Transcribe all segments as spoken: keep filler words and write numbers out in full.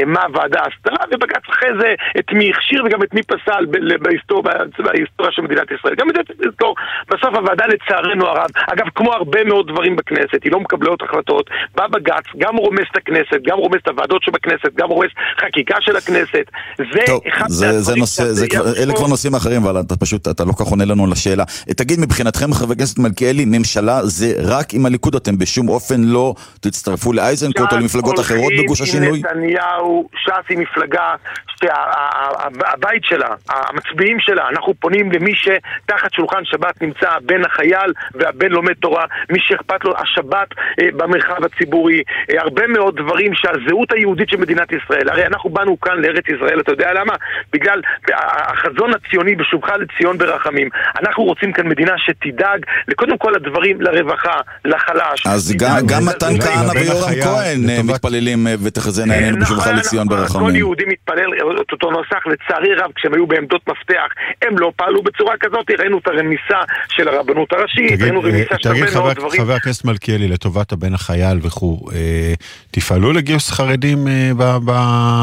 מה הוועדה עשתה, ובג"ץ אחרי זה את מי הכשיר וגם את מי פסל בהיסטוריה של מדינת ישראל. גם את זה לזכור, בסוף הוועדה לצערנו הרב, אגב כמו הרבה מאוד דברים בכנסת, היא לא מקבלות החלטות, בא בג"ץ, גם רומס את הכנסת, גם רומס את הוועדות שבכנסת, גם רומס חקיקה של הכנסת. טוב, אלה כבר נושאים אחרים, אבל אתה פשוט, אתה לא כך עונה לנו לשאלה. תגיד, מבחינתכם, חבר הכנסת מלכיאלי, ממשלה זה רק עם הליכוד, אתם בשום אופן לא תצטרפו לאייזנקוט או למפלגות אחרות בגוש השינוי? נתניהו, ש"ס היא מפלגה שהבית שלה, המצביעים שלה, אנחנו פונים למי שתחת שולחן שבת נמצא בין החייל והבין לומד תורה, מי שאכפת לו השבת במרחב הציבורי, הרבה מאוד דברים שהזהות היהודית של מדינת ישראל, הרי אנחנו באנו כאן לארץ ישראל, אתה יודע למה? בגלל החזון הציוני בשובך לציון ברחמים, אנחנו רוצים כאן מדינה שתדאג לקודם כל הדברים, לרווחה, לחלש. אז גם מתן כהנא ויורם כהן מתפללים ותחזן עינינו בשובך לציון ברחמים. כל יהודי מתפלל אותו נוסח, לצערי רב, כשהם היו בעמדות מפתח, הם לא פעלו בצורה כזאת, ראינו את הרמיסה של הרבנות הראשית, ראינו רמיסה של הרבה מאוד דברים. חבר הכנסת מלכיאלי, לטובת הבן החייל וכו', תפעלו לגיוס חרדים ב...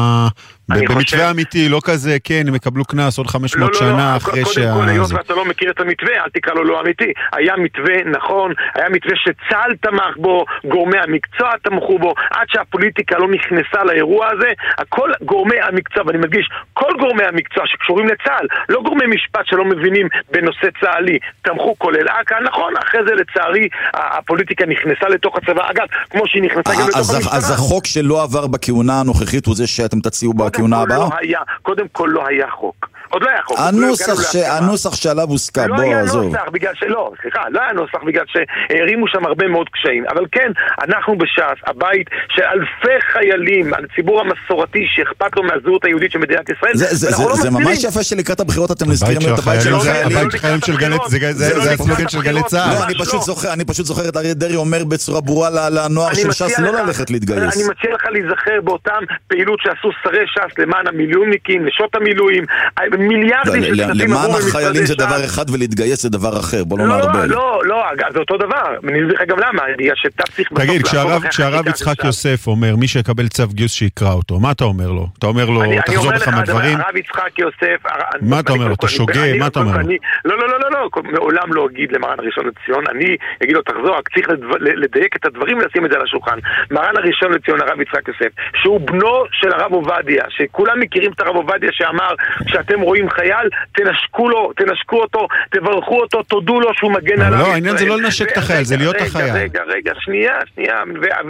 במתווה אמיתי, לא כזה, כן, הם יקבלו קנס עוד חמש מאות שנה אחרי שה... קודם כל, היות ואתה לא מכיר את המתווה, אל תקרא לו לא אמיתי. היה מתווה נכון, היה מתווה שצה"ל תמך בו, גורמי המקצוע תמכו בו, עד שהפוליטיקה לא נכנסה לאירוע הזה, הכל גורמי המקצוע, ואני מדגיש, כל גורמי המקצוע שקשורים לצה"ל, לא גורמי משפט שלא מבינים בנושא צה"לי, תמכו כולל אכ"א, נכון, אחרי זה לצערי הפוליטיקה נכנסה לתוך הצבא, אגב, כמו שהיא נכנסה גם לתוך המשטרה. אז החוק שלא עבר בכהונה הנוכחית הוא זה שאתם תציעו בכהונה הבאה? קודם כל לא היה חוק. עוד לא היה חוק. הנוסח שעליו הוסכה, בוא, עזוב. לא היה נוסח בגלל שלא, סליחה, לא היה נוסח בגלל שהרימו שם הרבה מאוד קשיים. אבל כן, אנחנו בש"ס, הבית של אלפי חיילים, הציבור המסורתי שאכפת לו מהזהות היהודית של מדינת ישראל. זה ממש יפה שלקראת הבחירות אתם נזכירים את הבית של החיילים. הבית של חיילים של גלי, זה הסלוגן של גלי צה"ל. אני פשוט זוכר את אריה דרעי אומר בצורה ברורה לנוער של ש"ס לא ללכת להתגייס. אני מציע לך להיזכר באותם פעילות שעשו שרי ש"ס למען המילואימניקים, נשות המילואים, מיליארדים של כספים. למען החיילים זה דבר אחד ולהתגייס זה דבר אחר, בוא לא נערבל. לא, לא, זה אותו דבר. אני אסביר לך גם למה. תגיד, כשהרב יצחק יוסף אומר, מי שיקבל צו גיוס שיקרא אותו, מה אתה אומר לו? אתה אומר לו, תחזור בך מהדברים? הרב יצחק יוסף... מה אתה אומר לו? אתה שוגע? מה אתה אומר לו? לא, לא, לא, לא, מעולם לא אגיד למרן הראשון לציון, אני אגיד לו, תחזור, רק צריך לדייק את הדברים ולשים את זה על השולחן. מרן הראשון לציון, הרב יצחק יוסף, שהוא בנו של הרב עובדיה, שכולם מכירים את הרב עובדיה שאמר, כשאתם רואים חייל, תנשקו לו, תנשקו אותו, תברכו אותו, תודו לו שהוא מגן עליו. לא, העניין זה לא לנשק את החייל, זה להיות החייל. רגע, רגע, שנייה, שנייה,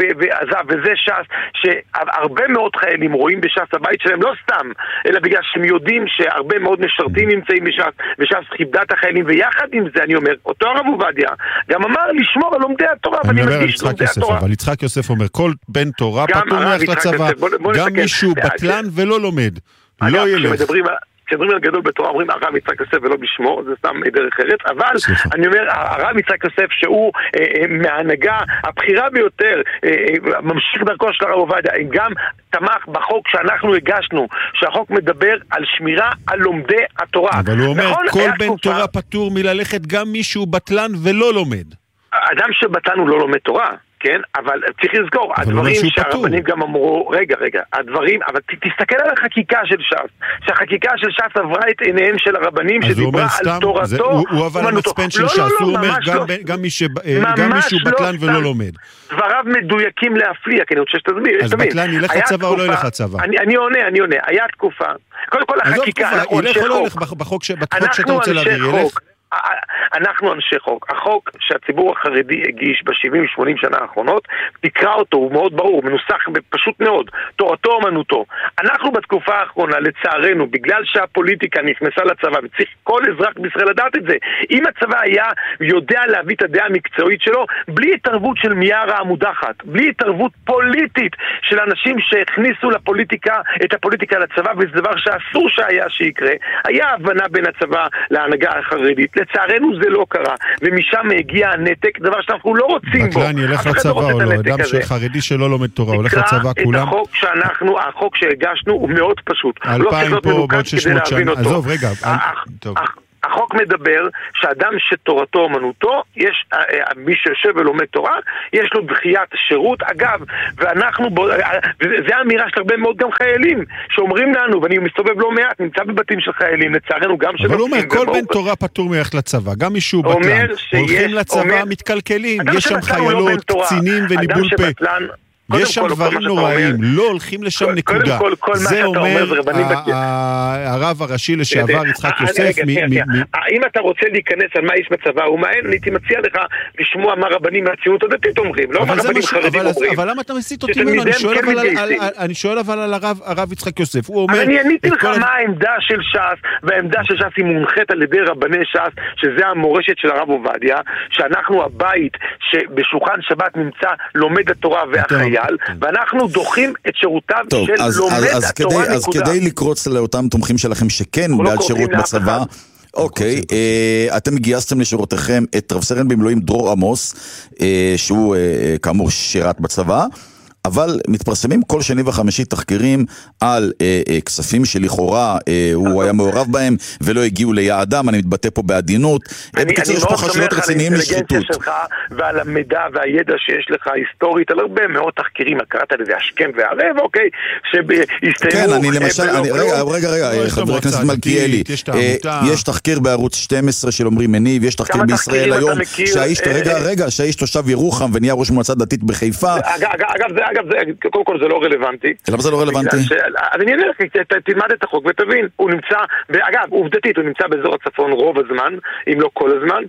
וזה ש"ס, שהרבה מאוד חיילים רואים בש"ס הבית שלהם, לא סתם, אלא בגלל שהם יודעים שהרבה מאוד משרתים נמצאים בש"ס, וש"ס כיבדה את החיילים, ויחד עם זה אני אומר, אותו הרב עובדיה, גם אמר לשמור על לומדי התורה, אני אומר על יצחק יוסף, אבל יצחק יוסף אומר, כל בן תורה פטור ללכת לצבא, גם מישהו בטלן ולא לומד, לא ילך. כשדברים על גדול בתורה אומרים הרב יצחק יוסף ולא בשמו, זה סתם דרך ארץ, אבל אני אומר, הרב יצחק יוסף שהוא מההנהגה הבחירה ביותר, ממשיך דרכו של הרב עובדיה, גם תמך בחוק שאנחנו הגשנו, שהחוק מדבר על שמירה על לומדי התורה. אבל הוא אומר, כל בן תורה פטור מללכת גם מישהו בטלן ולא לומד. אדם שבטלן הוא לא לומד תורה. כן, אבל צריך לזכור, הדברים שהרבנים גם אמרו, רגע, רגע, הדברים, אבל תסתכל על החקיקה של ש"ס, שהחקיקה של ש"ס עברה את עיניהם של הרבנים שדיברה על תורתו. הוא אבל המצפן של ש"ס, הוא אומר גם מישהו בטלן ולא לומד. דבריו מדויקים להפליע, כי אני רוצה שתסביר. אז בטלן ילך לצבא או לא ילך לצבא? אני עונה, אני עונה, היה תקופה, קודם כל החקיקה, ילך או לא ילך בחוק שאתה רוצה להעביר, ילך? אנחנו אנשי חוק. החוק שהציבור החרדי הגיש ב-שבעים שמונים שנה האחרונות, תקרא אותו, הוא מאוד ברור, הוא מנוסח פשוט מאוד, תורתו אומנותו. אנחנו בתקופה האחרונה, לצערנו, בגלל שהפוליטיקה נכנסה לצבא, וצריך כל אזרח בישראל לדעת את זה, אם הצבא היה יודע להביא את הדעה המקצועית שלו, בלי התערבות של מיארה המודחת, בלי התערבות פוליטית של אנשים שהכניסו לפוליטיקה, את הפוליטיקה לצבא, וזה דבר שאסור שהיה שיקרה, היה הבנה בין הצבא להנהגה החרדית. לצערנו זה לא קרה, ומשם הגיע הנתק, דבר שאנחנו לא רוצים בו. בטלן ילך לצבא או לא, אדם חרדי שלא לומד תורה, הולך לצבא כולם. את החוק שאנחנו, החוק שהגשנו הוא מאוד פשוט. אלפיים פה בעוד שש מאות שנה, עזוב רגע. החוק מדבר שאדם שתורתו אומנותו, יש מי שיושב ולומד תורה, יש לו דחיית שירות. אגב, ואנחנו, זה האמירה של הרבה מאוד גם חיילים, שאומרים לנו, ואני מסתובב לא מעט, נמצא בבתים של חיילים, לצערנו גם של... אבל הוא אומר, כל בן תורה פטור מלכת לצבא, גם מישהו בטלן, הולכים לצבא, מתקלקלים, יש שם חיילות, קצינים וניבול פה. יש שם דברים נוראים, לא הולכים לשם נקודה. זה אומר הרב הראשי לשעבר יצחק יוסף. אם אתה רוצה להיכנס על מה איש מצבא ומהן, אני הייתי מציע לך לשמוע מה רבנים מהציונות הדתית אומרים, לא מה רבנים חרדים אומרים. אבל למה אתה מסית אותי ממנו? אני שואל אבל על הרב יצחק יוסף. אני עניתי לך מה העמדה של ש"ס, והעמדה של ש"ס היא מונחית על ידי רבני ש"ס, שזה המורשת של הרב עובדיה, שאנחנו הבית שבשולחן שבת נמצא לומד התורה והחייל, ואנחנו דוחים את שירותיו של לומד התורה נקודה. אז כדי לקרוץ לאותם תומכים שלכם שכן בעד שירות בצבא, אוקיי, אתם גייסתם לשורותיכם את רב סרן במילואים דרור עמוס, שהוא כאמור שירת בצבא, אבל מתפרסמים כל שני וחמישי תחקירים על אה, אה, כספים שלכאורה אה, הוא היה מעורב בהם ולא הגיעו ליעדם. אני מתבטא פה בעדינות. אני, אני מאוד שמח על האינטליגנציה שלך ועל המידע והידע שיש לך היסטורית על הרבה מאוד תחקירים, קראת לזה השכם והערב, אוקיי, שהסתיימו. כן, אני למשל, אני, רגע, רגע, רגע, חבר הכנסת מלכיאלי, יש תחקיר בערוץ שתים עשרה של עמרי מניב, יש תחקיר בישראל היום, שהאיש, רגע, רגע, שהאיש תושב ירוחם ונהיה ראש מועצה דתית בחיפה. אגב, זה אגב, קודם כל זה לא רלוונטי. למה זה לא רלוונטי? אז אני אענה לך, תלמד את החוק ותבין. הוא נמצא, ואגב, עובדתית, הוא נמצא באזור הצפון רוב הזמן, אם לא כל הזמן,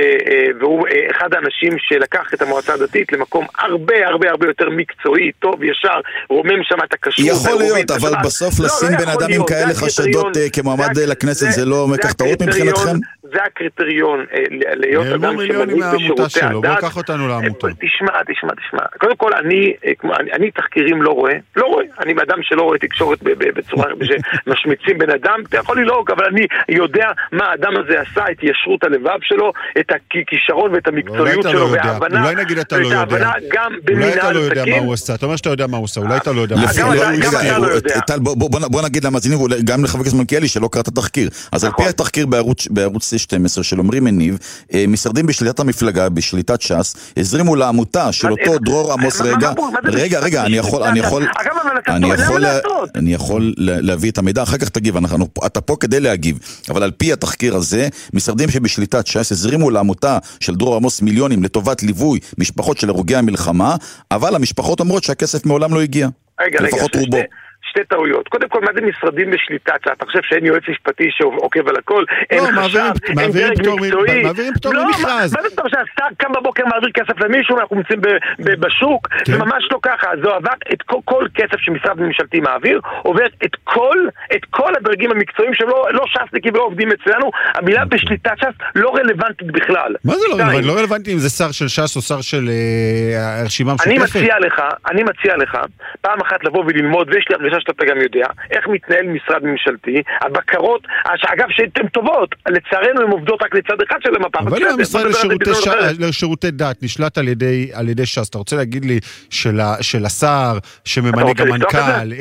והוא אחד האנשים שלקח את המועצה הדתית למקום הרבה הרבה הרבה יותר מקצועי, טוב, ישר, רומם שם את הקשור. יכול להיות, אבל בסוף לשים בן אדם עם כאלה חשדות כמועמד לכנסת, זה לא מקח טעות מבחינתכם? זה הקריטריון להיות אדם שמנהיג בשירותי הדת. בוא קח אותנו לעמותה. תשמע, תשמע, תשמע. קודם כל, אני, אני תחקירים לא רואה, לא רואה. אני באדם שלא רואה תקשורת בצורה שמשמיצים בן אדם, אתה יכול ללעוק, אבל אני יודע מה האדם הזה עשה, את ישרות הלבב שלו, את הכישרון ואת המקצועיות שלו, וההבנה, אולי נגיד אתה לא יודע. אולי אתה לא יודע מה הוא עושה. אתה אומר שאתה יודע מה הוא עושה, אולי אתה לא יודע מה הוא עושה. טל, בוא נגיד למאזינים, גם לחבר הכנסת מלכיאלי שלא קרא את התחקיר. אז על פי התחקיר בערוץ שתים עשרה של עמרי מניב, משרדים בשליטת המפלגה, בשליטת ש"ס, הזרימו לעמותה של אותו דרור עמוס. רגע, רגע, רגע, אני יכול, אני יכול, אני יכול, אני יכול להביא את המידע, אחר כך תגיב, אתה פה כדי להגיב, אבל על פי התחקיר הזה, משרדים שבשליטת ש"ס הזרימו לעמותה של דרור עמוס מיליונים לטובת ליווי משפחות של הרוגי המלחמה, אבל המשפחות אומרות שהכסף מעולם לא הגיע, לפחות רובו. שתי טעויות. קודם כל, מה זה משרדים בשליטה? אתה חושב שאין יועץ משפטי שעוקב על הכל? אין חשב, אין דרג מקצועי. מעבירים פטור ממכרז. מה זה פתאום שהשר קם בבוקר מעביר כסף למישהו, אנחנו נמצאים בשוק? זה ממש לא ככה. זה עבר את כל כסף שמשרד ממשלתי מעביר, עובר את כל הדרגים המקצועיים שלא ש"סניקים ולא עובדים אצלנו. המילה בשליטה ש"ס לא רלוונטית בכלל. מה זה לא רלוונטי? לא רלוונטי אם זה שר של ש"ס או שר של הרשימה המשותפת? אני מציע לך, אני מציע לך, פעם אחת לבוא וללמוד, ויש לי הרגשה שאתה גם יודע, איך מתנהל משרד ממשלתי, הבקרות, שאגב שהן טובות, לצערנו הן עובדות רק לצד אחד של המפה. אבל אם המשרד לשירותי דת נשלט על ידי ש"ס, אתה רוצה להגיד לי של השר, שממנה גם מנכ"ל...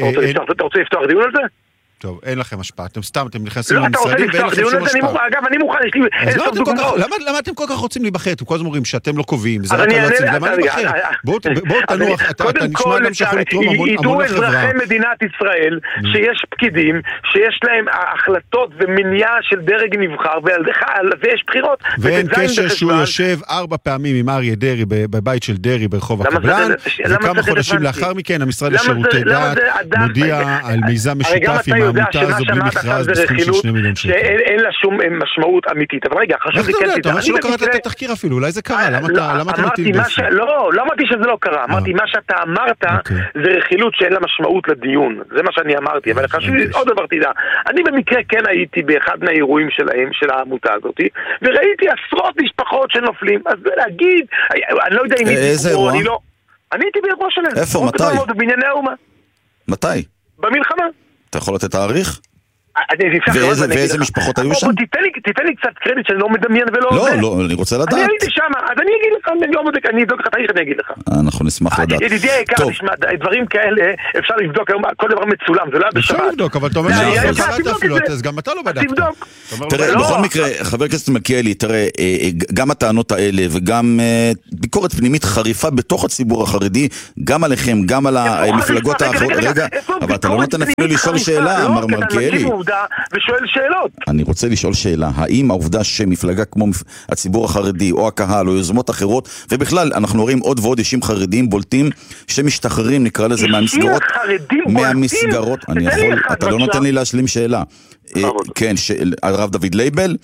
אתה רוצה לפתוח דיון על זה? טוב, אין לכם השפעה, אתם סתם, אתם נכנסים למשרדים ואין לכם שום השפעה. אגב, אני מוכן, יש לי איזו דוגמאות. למה אתם כל כך רוצים להיבחר? אתם כל הזמן אומרים שאתם לא קובעים, זה רק על עצים, למה להיבחר? בואו תנוח, אתה נשמע אדם שיכול לתרום המון לחברה. ידעו אזרחי מדינת ישראל שיש פקידים, שיש להם החלטות ומניעה של דרג נבחר, ועל זה יש בחירות. ואין קשר שהוא יושב ארבע פעמים עם אריה דרי בבית של דרי ברחוב הקבלן, וכמה חודשים לאחר מכן המשרד לשירותי דת מודיע על מיזם משותף עם העמותה הזו בלי מכרז בסכום של שני מיליון שקל. שאין לה שום משמעות אמיתית. אבל רגע, חשוב לי כן תדע. אתה אומר שלא קראת את התחקיר אפילו, אולי זה קרה, למה אתה מטיל דופי? לא, לא אמרתי שזה לא קרה. אמרתי, מה שאתה אמרת זה רכילות שאין לה משמעות לדיון. זה מה שאני אמרתי. אבל חשוב לי עוד דבר תדע. אני במקרה כן הייתי באחד מהאירועים שלהם, של העמותה הזאת, וראיתי עשרות משפחות שנופלים. אז להגיד, אני לא יודע אם איזה אירוע? אני הייתי באירוע שלהם. איפה, מתי? בבנייני האומה. מתי? במלחמה. אתה יכול לתת תאריך? ואיזה משפחות היו שם? תיתן לי קצת קרדיט שאני לא מדמיין ולא לא, לא, אני רוצה לדעת. אני הייתי שם, אז אני אגיד לך, אני לא בודק, אני אבדוק לך, אני אגיד לך. אנחנו נשמח לדעת. ידידי היקר, תשמע, דברים כאלה אפשר לבדוק, כל דבר מצולם, זה לא היה בשבת. אפשר לבדוק, אבל אתה אומר שבדעת אפילו, אז גם אתה לא בדקת. תראה, בכל מקרה, חבר הכנסת מלכיאלי, תראה, גם הטענות האלה וגם ביקורת פנימית חריפה בתוך הציבור החרדי, גם עליכם, גם על המפלגות האחרות. רגע, אבל אתה לא נותן אפילו לשאול שאלה, מר מלכיאלי. ושואל שאלות. אני רוצה לשאול שאלה, האם העובדה שמפלגה כמו הציבור החרדי או הקהל או יוזמות אחרות, ובכלל אנחנו רואים עוד ועוד אישים חרדים בולטים שמשתחררים, נקרא לזה, מהמסגרות, מהמסגרות, אני יכול, אתה לא נותן לי להשלים שאלה. כן, הרב דוד לייבל,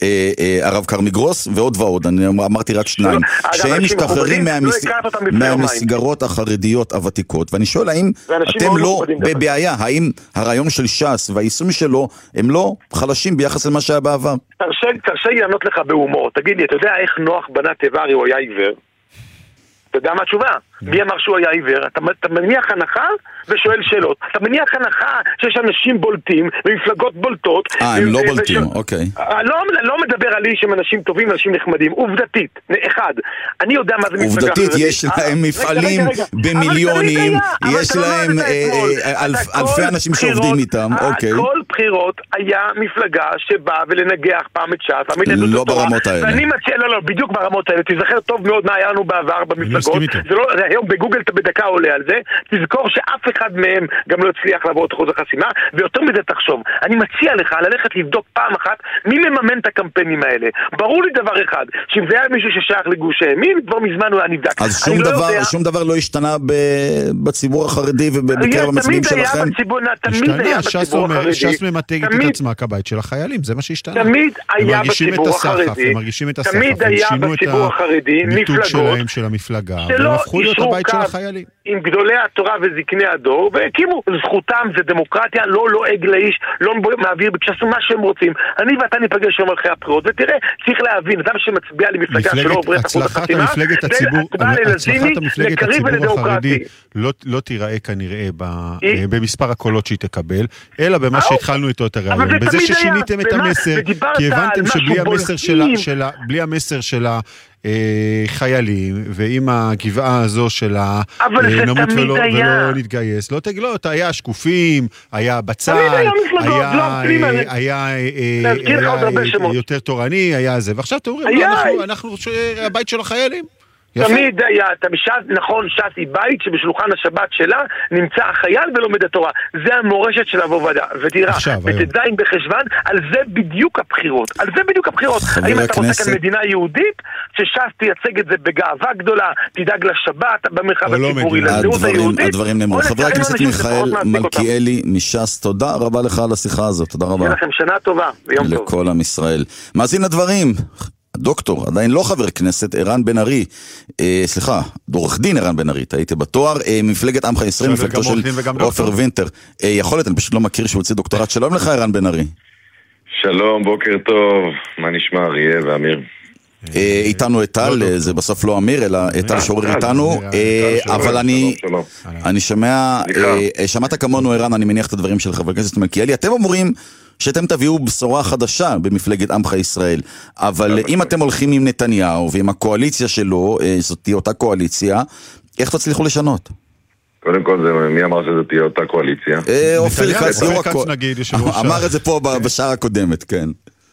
הרב קרמי גרוס ועוד ועוד, אני אמרתי רק שניים, שהם משתחררים מהמסגרות החרדיות הוותיקות, ואני שואל האם אתם לא בבעיה, האם הרעיון של ש"ס והיישום שלו הם לא חלשים ביחס למה שהיה בעבר? תרשה לי לענות לך בהומור, תגיד לי, אתה יודע איך נוח בנה תיברי הוא היה עיוור? אתה יודע מה התשובה? מי אמר שהוא היה עיוור? אתה מניח הנחה ושואל שאלות. אתה מניח הנחה שיש אנשים בולטים ומפלגות בולטות. אה, הם לא בולטים, אוקיי. לא מדבר על איש שהם אנשים טובים ואנשים נחמדים. עובדתית, אחד, אני יודע מה זה מפלגה. עובדתית, יש להם מפעלים במיליונים, יש להם אלפי אנשים שעובדים איתם, אוקיי. כל בחירות היה מפלגה שבאה ולנגח פעם את ש"ס, לא ברמות האלה. לא, לא, בדיוק ברמות האלה. תזכר טוב מאוד מה היה לנו בעבר במפלגות. היום בגוגל אתה בדקה עולה על זה, תזכור שאף אחד מהם גם לא הצליח לעבור את אחוז החסימה, ויותר מזה תחשוב, אני מציע לך ללכת לבדוק פעם אחת מי מממן את הקמפיינים האלה. ברור לי דבר אחד, שאם זה היה מישהו ששייך לגוש הימין, כבר מזמן הוא היה נבדק. אז שום דבר, יודע... שום דבר לא השתנה ב... בציבור החרדי ובקרב המצביעים שלכם? בציבור, תמיד היה בציבור החרדי. ש"ס ממתגת את עצמה כבית של החיילים, זה מה שהשתנה. תמיד היה בציבור החרדי. הם מרגישים את הסחף, תמיד היה בציבור החרדי מיתוג שלהם של המפלגה, והם הפכו להיות הבית של החיילים. עם גדולי התורה וזקני הדור, והקימו, זכותם, זה דמוקרטיה, לא לועג לאיש, לא מעביר, כשעשו מה שהם רוצים. אני ואתה ניפגש יום אחרי הבחירות, ותראה, צריך להבין, אדם שמצביע למפלגה שלא עובר את אחוז החסימה, הצלחת המפלגת הציבור החרדי לא תיראה כנראה במספר הקולות שהיא תקבל, אלא במה שהתחלנו איתו את הרעיון, בזה ששיניתם את המסר, כי הבנתם שבלי המסר של חיילים, ועם הגבעה הזו של נמות ולא נתגייס, לא תגלות, היה שקופים, היה בצל, היה יותר תורני, היה זה, ועכשיו אתם אומרים, אנחנו הבית של החיילים. תמיד היה, נכון, ש"ס היא בית שבשולחן השבת שלה נמצא החייל ולומד התורה. זה המורשת של אבו עובדיה. ותראה, בט"ז בחשוון, על זה בדיוק הבחירות. על זה בדיוק הבחירות. האם אתה רוצה כאן מדינה יהודית, שש"ס תייצג את זה בגאווה גדולה, תדאג לשבת במרחב הציבורי, לזהות היהודית? הדברים נאמרו. חברי הכנסת מיכאל מלכיאלי מש"ס, תודה רבה לך על השיחה הזאת. תודה רבה. שיהיה לכם שנה טובה ויום טוב. לכל עם ישראל. מאזין הדברים. דוקטור, עדיין לא חבר כנסת, ערן בן ארי, אה, סליחה, עורך דין ערן בן ארי, הייתי בתואר, אה, מפלגת עמך ישראל, מפלגתו של עופר וינטר. אה, יכול להיות, אני פשוט לא מכיר שהוא הוציא דוקטורט. שלום לך ערן בן ארי. שלום, בוקר טוב, מה נשמע אריה ואמיר? אה, איתנו איתל, זה בסוף לא אמיר, אלא איתל שורר איתנו, אה, אבל אני, אני שומע, אה, שמעת כמונו ערן, אני מניח את הדברים של חבר הכנסת מלכיאלי, אתם אומרים, שאתם תביאו בשורה חדשה במפלגת עמך ישראל, אבל אם אתם הולכים עם נתניהו ועם הקואליציה שלו, זאת תהיה אותה קואליציה, איך תצליחו לשנות? קודם כל, מי אמר שזה תהיה אותה קואליציה? אופיר כץ, אמר את זה פה בשעה הקודמת, כן.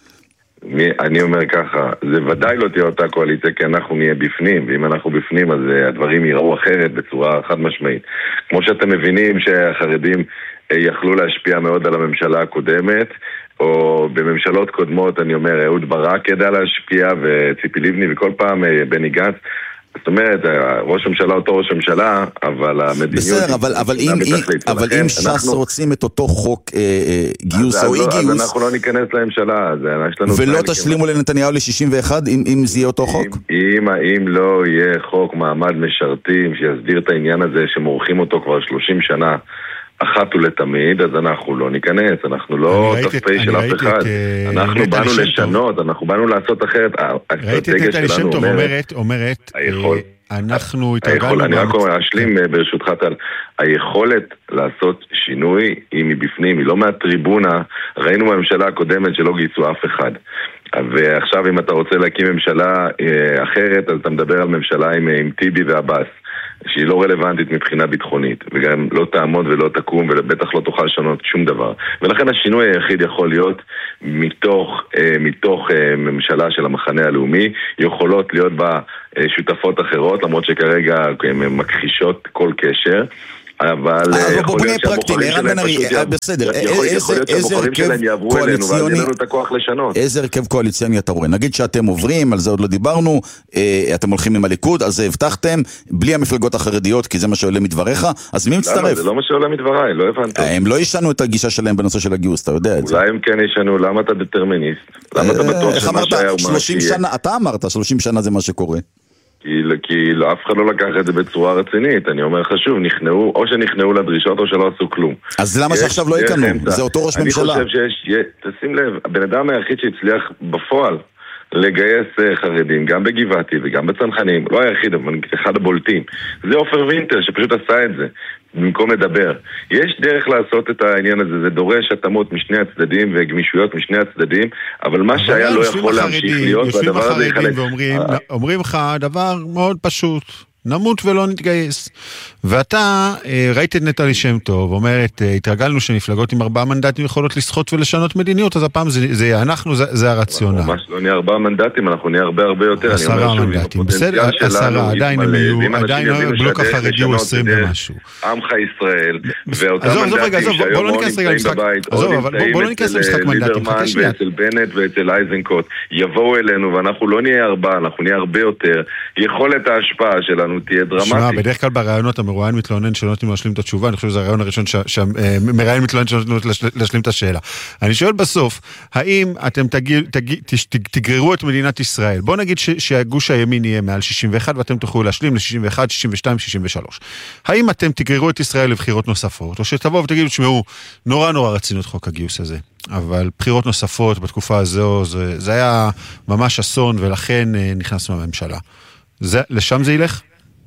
אני אומר ככה, זה ודאי לא תהיה אותה קואליציה, כי אנחנו נהיה בפנים, ואם אנחנו בפנים אז הדברים ייראו אחרת בצורה חד משמעית. כמו שאתם מבינים שהחרדים יכלו להשפיע מאוד על הממשלה הקודמת, או בממשלות קודמות, אני אומר, אהוד ברק ידע להשפיע, וציפי לבני, וכל פעם בני גנץ. זאת אומרת, ראש הממשלה אותו ראש הממשלה, אבל המדיניות... בסדר, אבל, אבל אם, אבל אם ש"ס אנחנו... רוצים את אותו חוק אה, אה, גיוס או אי גיוס... אז אנחנו לא ניכנס לממשלה, אז יש לנו... ולא תשלימו לנתניהו ל-שישים ואחת, אם, אם זה יהיה אותו חוק? אם, אם לא יהיה חוק מעמד משרתים, שיסדיר את העניין הזה, שמורחים אותו כבר שלושים שנה, אחת ולתמיד, אז אנחנו לא ניכנס, אנחנו לא ת"פ של אף אחד. אנחנו באנו לשנות, אנחנו באנו לעשות אחרת. ראיתי את נטלי שם טוב אומרת, אומרת, אנחנו התרגלנו... אני רק אשלים ברשותך טל, היכולת לעשות שינוי היא מבפנים, היא לא מהטריבונה. ראינו בממשלה הקודמת שלא גייסו אף אחד. ועכשיו אם אתה רוצה להקים ממשלה אחרת, אז אתה מדבר על ממשלה עם, עם טיבי ועבאס, שהיא לא רלוונטית מבחינה ביטחונית, וגם לא תעמוד ולא תקום, ובטח לא תוכל לשנות שום דבר. ולכן השינוי היחיד יכול להיות מתוך, מתוך ממשלה של המחנה הלאומי, יכולות להיות בה שותפות אחרות, למרות שכרגע הן מכחישות כל קשר. אבל בוא נהיה פרקטיים, ערן בן ארי, בסדר, איזה הרכב קואליציוני, איזה הרכב קואליציוני אתה רואה? נגיד שאתם עוברים, על זה עוד לא דיברנו, אתם הולכים עם הליכוד, אז זה הבטחתם, בלי המפלגות החרדיות, כי זה מה שעולה מדבריך, אז מי מצטרף? זה לא מה שעולה מדבריי, לא הבנת. הם לא ישנו את הגישה שלהם בנושא של הגיוס, אתה יודע את זה. אולי הם כן ישנו, למה אתה דטרמיניסט? למה אתה בטוח שמה שהיה הוא מה שיהיה? אתה אמרת, שלושים שנה זה מה שקורה. כי, כי אף אחד לא לקח את זה בצורה רצינית. אני אומר לך שוב, נכנעו, או שנכנעו לדרישות או שלא עשו כלום. אז למה שעכשיו לא יקנו? זה אותו ראש ממשלה. אני חושב שיש, תשים לב, הבן אדם היחיד שהצליח בפועל לגייס חרדים, גם בגבעתי וגם בצנחנים, לא היחיד, אבל אחד הבולטים, זה עופר וינטר שפשוט עשה את זה במקום לדבר. יש דרך לעשות את העניין הזה, זה דורש התאמות משני הצדדים וגמישויות משני הצדדים, אבל מה שהיה לא יכול להמשיך להיות, והדבר הזה יחלק. אומרים לך דבר מאוד פשוט, נמות ולא נתגייס. ואתה ראית את נטלי שם טוב, אומרת, התרגלנו שמפלגות עם ארבעה מנדטים יכולות לשחות ולשנות מדיניות, אז הפעם זה, זה אנחנו, זה, זה הרציונל. ממש לא נהיה ארבעה מנדטים, אנחנו נהיה הרבה הרבה יותר. עשרה מנדטים, בסדר, עשרה, עדיין הם יהיו, עדיין הבלוק החרדי הוא עשרים ומשהו. עמך ישראל, ואותם מנדטים שהיום לא נמצאים בבית, בוא לא ניכנס למשחק מנדטים, חכה שנייה. ואצל בנט ואצל אייזנקוט, יבואו אלינו, ואנחנו לא נהיה ארבעה, אנחנו נהיה הרבה יותר. יכולת ההשפעה שלנו תהיה דרמטית. שמע, בדרך כלל ברעיונות המרואיין מתלונן שלא נותנים להשלים את התשובה, אני חושב שזה הרעיון הראשון שמראיין מתלונן שלא נותנים להשלים את השאלה. אני שואל בסוף, האם אתם תגררו את מדינת ישראל? בוא נגיד שהגוש הימין יהיה מעל שישים ואחת ואתם תוכלו להשלים ל-שישים ואחת, שישים ושתיים, שישים ושלוש. האם אתם תגררו את ישראל לבחירות נוספות, או שתבואו ותגידו, תשמעו, נורא נורא רצינו את חוק הגיוס הזה, אבל בחירות נוספות בתקופה הזו, זה, זה היה ממש אסון, ולכן נכנסנו לממשלה. זה, לשם זה ילך?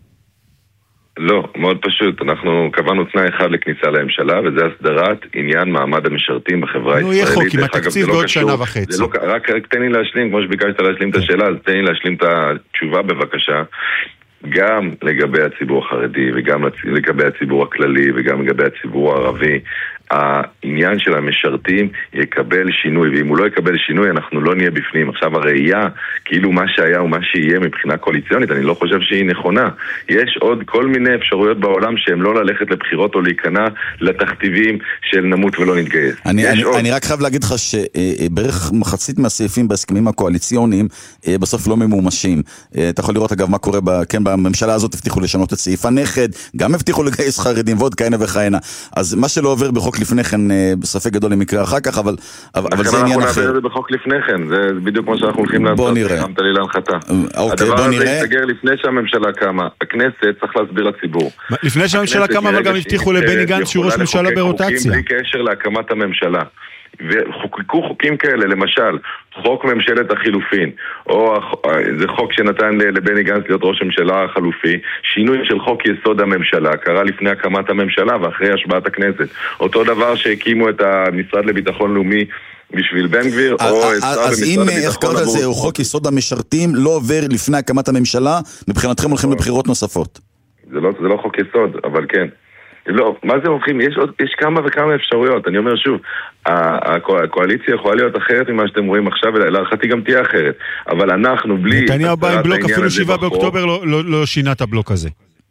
לא, מאוד פשוט. אנחנו קבענו תנאי אחד לכניסה לממשלה, וזה הסדרת עניין מעמד המשרתים בחברה הישראלית. נו, יהיה חוק עם התקציב בעוד שנה וחצי. לא, רק, רק תן לי להשלים, כמו שביקשת להשלים את השאלה, אז תן לי להשלים את התשובה בבקשה. גם לגבי הציבור החרדי, וגם לגבי הציבור הכללי, וגם לגבי הציבור הערבי, העניין של המשרתים יקבל שינוי, ואם הוא לא יקבל שינוי אנחנו לא נהיה בפנים. עכשיו הראייה, כאילו מה שהיה ומה שיהיה מבחינה קואליציונית, אני לא חושב שהיא נכונה. יש עוד כל מיני אפשרויות בעולם שהם לא ללכת לבחירות או להיכנע לתכתיבים של נמות ולא נתגייס. אני, אני, אני רק חייב להגיד לך שבערך מחצית מהסעיפים בהסכמים הקואליציוניים בסוף לא ממומשים. אתה יכול לראות אגב מה קורה ב, כן, בממשלה הזאת, הבטיחו לשנות את סעיף הנכד, גם הבטיחו לגייס חרדים ועוד כהנה וכהנה. אז מה שלא עובר בחוק לפני כן, בספק גדול למקרה אחר כך, אבל, אבל זה עניין אחר. אנחנו נעבר את זה בחוק לפני כן, זה בדיוק מה שאנחנו הולכים לעשות. בוא נראה. חמת לי להנחתה. אוקיי, בוא נראה. הדבר הזה יסגר לפני שהממשלה קמה. הכנסת צריך להסביר לציבור. לפני שהממשלה קמה, אבל גם הבטיחו לבני גנץ שהוא ראש ממשלה ברוטציה. בלי קשר להקמת הממשלה. וחוקקו חוקים כאלה, למשל, חוק ממשלת החילופין, או זה חוק שנתן לבני גנץ להיות ראש הממשלה החלופי, שינוי של חוק יסוד הממשלה, קרה לפני הקמת הממשלה ואחרי השבעת הכנסת. אותו דבר שהקימו את המשרד לביטחון לאומי בשביל בן גביר, או את שר במשרד אז אם, איך קראת על זה, חוק יסוד המשרתים לא עובר לפני הקמת הממשלה, מבחינתכם הולכים לבחירות נוספות? זה לא, זה לא חוק יסוד, אבל כן. לא, מה זה הולכים? יש, עוד, יש כמה וכמה אפשרויות. אני אומר שוב, הקואליציה יכולה להיות אחרת ממה שאתם רואים עכשיו, ולהערכתי גם תהיה אחרת. אבל אנחנו בלי... נתניהו בא עם בלוק, אפילו שבעה באוקטובר לא, לא, לא שינה את הבלוק הזה.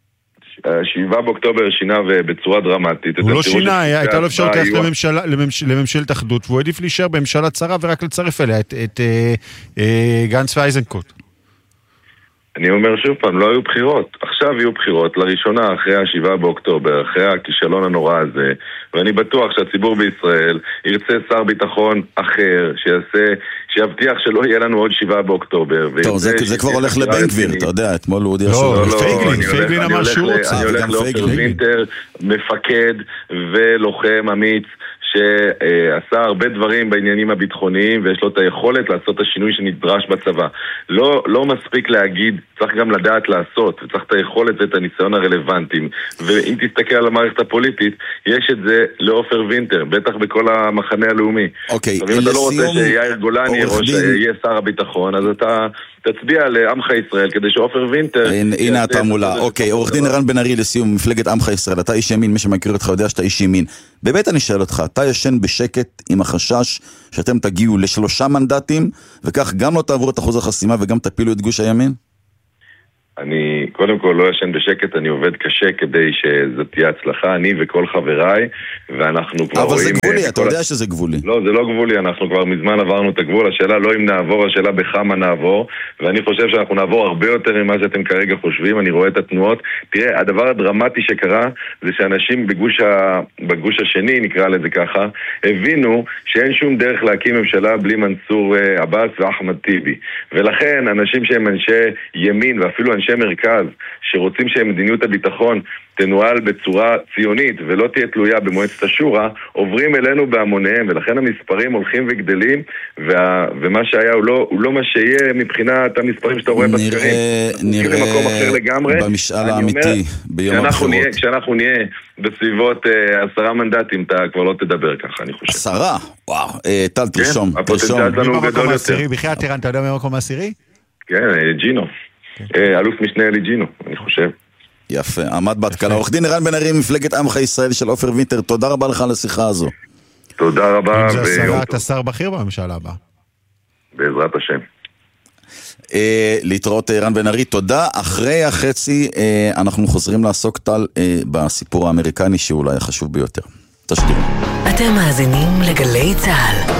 שבעה באוקטובר שינה בצורה דרמטית. הוא לא שינה, הייתה לו אפשרות ללכת לממשלה, לממשל, לממשלת אחדות, והוא העדיף להישאר בממשלה צרה ורק לצרף אליה את, את, את אה, גנץ ואייזנקוט. אני אומר שוב פעם, לא היו בחירות. עכשיו יהיו בחירות, לראשונה אחרי השבעה באוקטובר, אחרי הכישלון הנורא הזה, ואני בטוח שהציבור בישראל ירצה שר ביטחון אחר, שיעשה, שיבטיח שלא יהיה לנו עוד שבעה באוקטובר. טוב, זה, זה כבר הולך לבן גביר, אתה יודע, אתמול הוא הודיע שלא. לא, לא, פייגלין, פייגלין אמר שהוא רוצה. אני הולך לאופר וינטר, מפקד ולוחם אמיץ, שעשה הרבה דברים בעניינים הביטחוניים ויש לו את היכולת לעשות את השינוי שנדרש בצבא. לא, לא מספיק להגיד, צריך גם לדעת לעשות, וצריך את היכולת ואת הניסיון הרלוונטיים. ואם תסתכל על המערכת הפוליטית, יש את זה לאופר וינטר, בטח בכל המחנה הלאומי. אוקיי, אם אתה לא רוצה שיאיר גולן יהיה שר הביטחון, אז אתה תצביע לעמך ישראל כדי שאופר וינטר... הנה אתה מולה. אוקיי, עורך דין ערן בן ארי לסיום, מפלגת עמך ישראל. אתה איש ימין, מי שמכיר אותך יודע שאתה איש ימין. באמת אני שואל אותך, אתה ישן בשקט עם החשש שאתם תגיעו לשלושה מנדטים, וכך גם לא תעברו את אחוז החסימה וגם תפילו את גוש הימין? אני קודם כל לא ישן בשקט, אני עובד קשה כדי שזאת תהיה הצלחה, אני וכל חבריי, ואנחנו כבר רואים... אבל זה גבולי, אתה יודע שזה גבולי. לא, זה לא גבולי, אנחנו כבר מזמן עברנו את הגבול, השאלה לא אם נעבור, השאלה בכמה נעבור, ואני חושב שאנחנו נעבור הרבה יותר ממה שאתם כרגע חושבים, אני רואה את התנועות. תראה, הדבר הדרמטי שקרה, זה שאנשים בגוש, ה... בגוש השני, נקרא לזה ככה, הבינו שאין שום דרך להקים ממשלה בלי מנסור עבאס ואחמד טיבי. ולכן, אנשים שהם אנשי ימין, ואפילו אנשי מרכז, שרוצים שמדיניות הביטחון תנוהל בצורה ציונית ולא תהיה תלויה במועצת השורה, עוברים אלינו בהמוניהם, ולכן המספרים הולכים וגדלים, וה... ומה שהיה הוא לא, הוא לא מה שיהיה מבחינת המספרים שאתה רואה בסקרים. נראה, נראה במשאל האמיתי ביום הבחירות. כשאנחנו נהיה בסביבות uh, עשרה מנדטים, אתה כבר לא תדבר ככה, אני חושב. עשרה? וואו. אה, טל, תרשום. כן, הפוטנציאל שלנו הוא גדול יותר. בחיית טירן, אתה יודע ממקום העשירי? כן, ג'ינו. אלוף משנה אלי ג'ינו, אני חושב. יפה, עמד בהתקלה. עורך דין ערן בן ארי, מפלגת עמך ישראל של עופר וינטר, תודה רבה לך על השיחה הזו. תודה רבה. אם זה השרה, אתה שר בכיר בממשלה הבאה. בעזרת השם. להתראות ערן בן ארי, תודה. אחרי החצי אנחנו חוזרים לעסוק טל בסיפור האמריקני שאולי החשוב ביותר. תשתירו. אתם מאזינים לגלי צהל.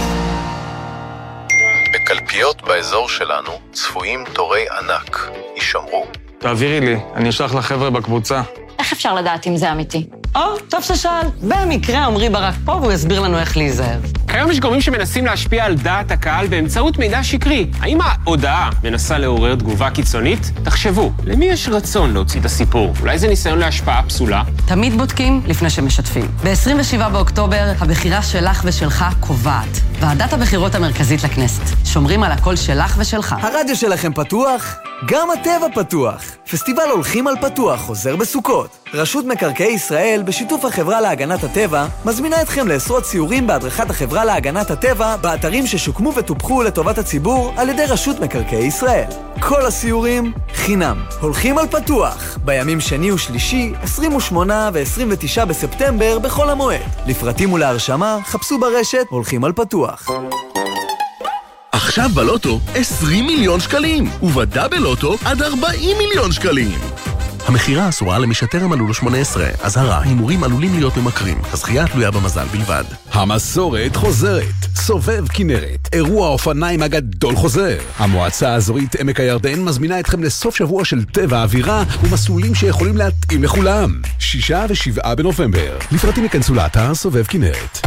בקלפיות באזור שלנו צפויים תורי ענק. יישמרו. תעבירי לי, אני אשלח לחבר'ה בקבוצה. איך אפשר לדעת אם זה אמיתי? או, טוב ששאל. במקרה עמרי ברק פה והוא יסביר לנו איך להיזהר. כיום יש גורמים שמנסים להשפיע על דעת הקהל באמצעות מידע שקרי. האם ההודעה מנסה לעורר תגובה קיצונית? תחשבו, למי יש רצון להוציא את הסיפור? אולי זה ניסיון להשפעה פסולה? תמיד בודקים לפני שמשתפים. ב-עשרים ושבעה באוקטובר הבחירה שלך ושלך קובעת. ועדת הבחירות המרכזית לכנסת. שומרים על הקול שלך ושלך. הרדיו שלכם פתוח? גם הטבע פתוח. פסטיבל הולכים על פתוח חוזר בסוכות. רשות מקרקעי ישראל בשיתוף החברה להגנת הטבע מזמינה אתכם לעשרות סיורים בהדרכת החברה להגנת הטבע באתרים ששוקמו וטופחו לטובת הציבור על ידי רשות מקרקעי ישראל. כל הסיורים חינם. הולכים על פתוח בימים שני ושלישי, עשרים ושמונה ו-עשרים ותשעה בספטמבר בכל המועד. לפרטים ולהרשמה חפשו ברשת הולכים על פתוח. עכשיו בלוטו עשרים מיליון שקלים, ובדאבל לוטו עד ארבעים מיליון שקלים. המחירה אסורה למי שטרם מלאו לו שמונה עשרה. אזהרה, הימורים עלולים להיות ממכרים. הזכייה תלויה במזל בלבד. המסורת חוזרת. סובב כנרת, אירוע האופניים הגדול חוזר. המועצה האזורית עמק הירדן מזמינה אתכם לסוף שבוע של טבע אווירה ומסלולים שיכולים להתאים לכולם. שישה ושבעה בנובמבר. לפרטים יכנסו לאתר סובב כנרת.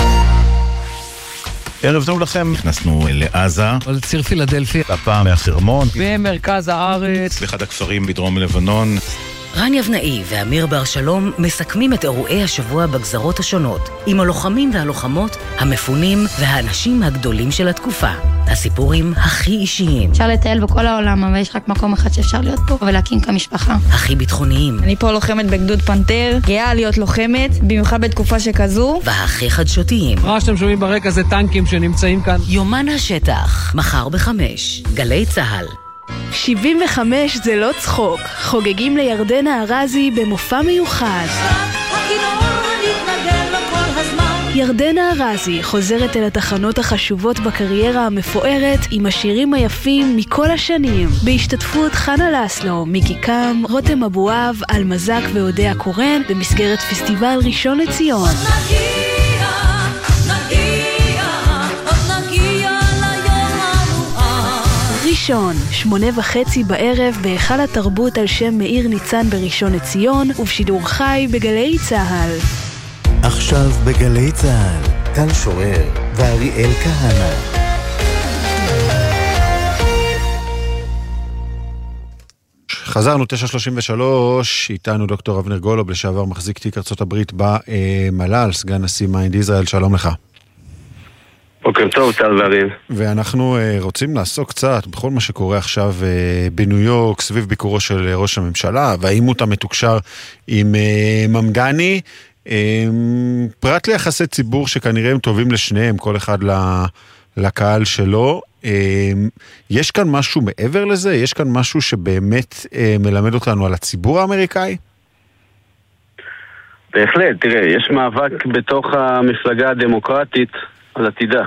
ערב טוב לכם, נכנסנו לעזה, על ציר פילדלפי, הפעם מהחרמון, במרכז הארץ, באחד הכפרים בדרום לבנון. רן יבנאי ואמיר בר שלום מסכמים את אירועי השבוע בגזרות השונות, עם הלוחמים והלוחמות, המפונים והאנשים הגדולים של התקופה. הסיפורים הכי אישיים. אפשר לטייל בכל העולם, אבל יש רק מקום אחד שאפשר להיות פה, ולהקים כמשפחה. הכי ביטחוניים. אני פה לוחמת בגדוד פנתר, גאה להיות לוחמת, במיוחד בתקופה שכזו. והכי חדשותיים. מה שאתם שומעים ברקע זה טנקים שנמצאים כאן. יומן השטח, מחר בחמש, גלי צהל. שבעים וחמש זה לא צחוק, חוגגים לירדנה ארזי במופע מיוחד. ירדנה ארזי חוזרת אל התחנות החשובות בקריירה המפוארת עם השירים היפים מכל השנים, בהשתתפות חנה לסלו, מיקי קם, רותם אבואב, אלמזק והודיה קורן, במסגרת פסטיבל ראשון לציון. ראשון, שמונה וחצי בערב בהיכל התרבות על שם מאיר ניצן בראשון לציון, ובשידור חי בגלי צהל. עכשיו בגלי צהל, טל שורר ואריאל כהנא. חזרנו, תשע שלושים ושלוש, איתנו דוקטור אבנר גולוב, לשעבר מחזיק תיק ארצות הברית במל"ל, סגן נשיא מיינד ישראל, שלום לך. בוקר טוב, טל ואריאל. ואנחנו רוצים לעסוק קצת בכל מה שקורה עכשיו בניו יורק, סביב ביקורו של ראש הממשלה, והעימות המתוקשר עם ממדני, פרט ליחסי ציבור שכנראה הם טובים לשניהם, כל אחד לקהל שלו. יש כאן משהו מעבר לזה? יש כאן משהו שבאמת מלמד אותנו על הציבור האמריקאי? בהחלט, תראה, יש מאבק בתוך המפלגה הדמוקרטית על עתידה.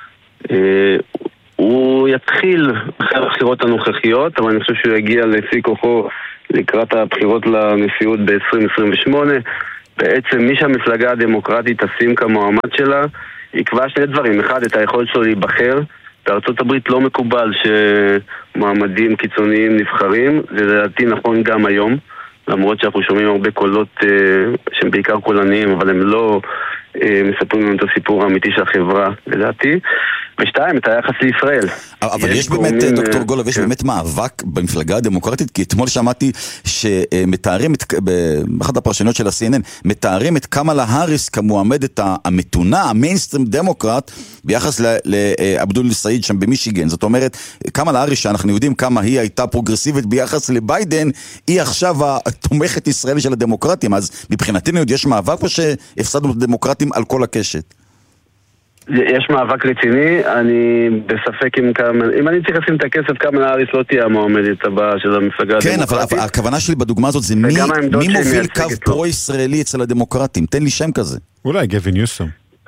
הוא יתחיל אחרי הבחירות הנוכחיות, אבל אני חושב שהוא יגיע לפי כוחו לקראת הבחירות לנשיאות ב-עשרים עשרים ושמונה. בעצם מי שהמפלגה הדמוקרטית תשים כמועמד שלה, יקבע שני דברים. אחד, את היכולת שלו להיבחר. בארצות הברית לא מקובל שמועמדים קיצוניים נבחרים, זה לדעתי נכון גם היום, למרות שאנחנו שומעים הרבה קולות אה, שהם בעיקר קולניים, אבל הם לא אה, מספרים לנו את הסיפור האמיתי של החברה, לדעתי. ושתיים, את היחס לישראל. אבל יש באמת, דוקטור גולוב, יש באמת מאבק במפלגה הדמוקרטית, כי אתמול שמעתי שמתארים, באחת הפרשניות של ה-סי אן אן, מתארים את קמאלה האריס כמועמדת המתונה, המיינסטרים דמוקרט, ביחס לאבדול סעיד שם במישיגן. זאת אומרת, קמאלה האריס, שאנחנו יודעים כמה היא הייתה פרוגרסיבית ביחס לביידן, היא עכשיו התומכת ישראל של הדמוקרטים. אז מבחינתנו עוד יש מאבק פה שהפסדנו את הדמוקרטים על כל הקשת. יש מאבק רציני, אני בספק אם כמה, אם אני צריך לשים את הכסף, קמאלה האריס לא תהיה המועמדת הבאה של המפלגה הדמוקרטית. כן, אבל הכוונה שלי בדוגמה הזאת זה מי, מי מוביל קו פרו-ישראלי אצל הדמוקרטים? תן לי שם כזה. אולי גבי ניוסום.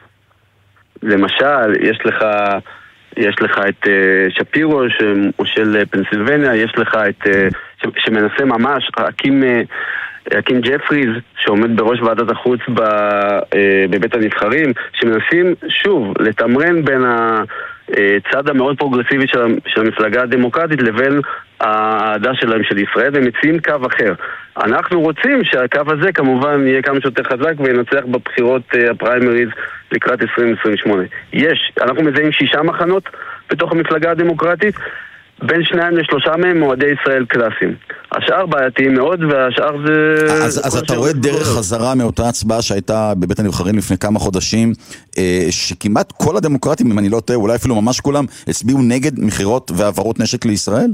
למשל, יש לך, יש לך את uh, שפירו שהוא של פנסילבניה, יש לך את, uh, ש, שמנסה ממש, הקים... Uh, הקים ג'פריז, שעומד בראש ועדת החוץ בבית הנבחרים, שמנסים שוב לתמרן בין הצד המאוד פרוגרסיבי של המפלגה הדמוקרטית לבין העדה שלהם של ישראל, ומציעים קו אחר. אנחנו רוצים שהקו הזה כמובן יהיה כמה שיותר חזק וינצח בבחירות הפריימריז לקראת עשרים עשרים ושמונה. יש, אנחנו מזהים שישה מחנות בתוך המפלגה הדמוקרטית, בין שניים לשלושה מהם מועדי ישראל קלאסיים. השאר בעייתיים מאוד, והשאר זה... אז, אז אתה רואה דרך חזרה מאותה הצבעה שהייתה בבית הנבחרים לפני כמה חודשים, שכמעט כל הדמוקרטים, אם אני לא טועה, אולי אפילו ממש כולם, הצביעו נגד מחירות והעברות נשק לישראל?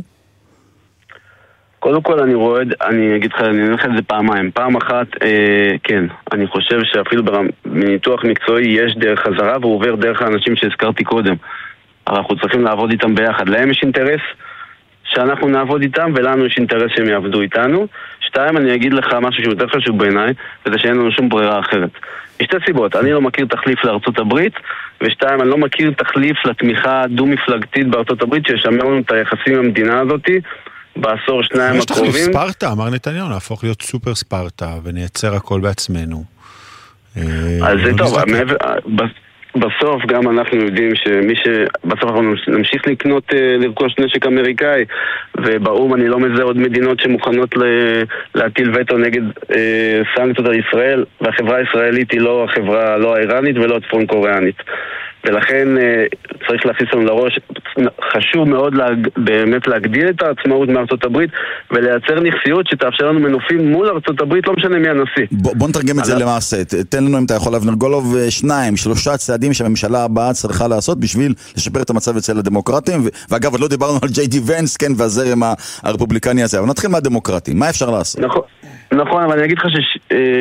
קודם כל אני רואה, אני אגיד לך, אני נלך את זה פעמיים. פעם אחת, אה, כן, אני חושב שאפילו בניתוח מקצועי יש דרך חזרה, והוא עובר דרך האנשים שהזכרתי קודם. אנחנו צריכים לעבוד איתם ביחד. להם יש אינטרס שאנחנו נעבוד איתם, ולנו יש אינטרס שהם יעבדו איתנו. שתיים, אני אגיד לך משהו שהוא יותר חשוב בעיניי, וזה שאין לנו שום ברירה אחרת. משתי סיבות, אני לא מכיר תחליף לארצות הברית, ושתיים, אני לא מכיר תחליף לתמיכה דו-מפלגתית בארצות הברית, שישמר לנו את היחסים עם המדינה הזאת, בעשור שניים הקרובים. יש תחליף ספרטה, אמר נתניהו, נהפוך להיות סופר ספרטה, ונייצר הכל בעצמנו. אז זה טוב, בסוף גם אנחנו יודעים שמי ש... בסוף אנחנו נמשיך לקנות, לרכוש נשק אמריקאי, ובאום אני לא מזהה עוד מדינות שמוכנות להטיל וטו נגד סנקציות על ישראל, והחברה הישראלית היא לא החברה, לא האיראנית ולא הצפון קוריאנית. ולכן צריך להכניס לנו לראש, חשוב מאוד להג... באמת להגדיל את העצמאות מארצות הברית ולייצר נכסיות שתאפשר לנו מנופים מול ארצות הברית, לא משנה מי הנשיא. ב- בוא נתרגם את זה למעשה, תן לנו אם אתה יכול אבנר גולוב שניים, שלושה צעדים שהממשלה הבאה צריכה לעשות בשביל לשפר את המצב אצל הדמוקרטים, ו- ואגב עוד לא דיברנו על ג'יי די ונס, כן, והזרם הרפובליקני הזה, אבל נתחיל מהדמוקרטים, מה אפשר לעשות? נכון, נכון, אבל אני אגיד לך ש...